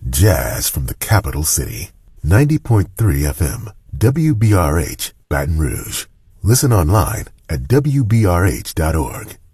Jazz from the capital city. 90.3 FM, WBRH, Baton Rouge. Listen online at WBRH.org.